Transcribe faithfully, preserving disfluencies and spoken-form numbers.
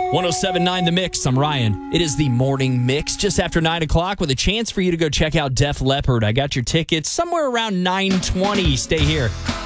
one oh seven point nine The Mix. I'm Ryan. It is the morning mix just after nine o'clock with a chance for you to go check out Def Leppard. I got your tickets somewhere around nine twenty. Stay here.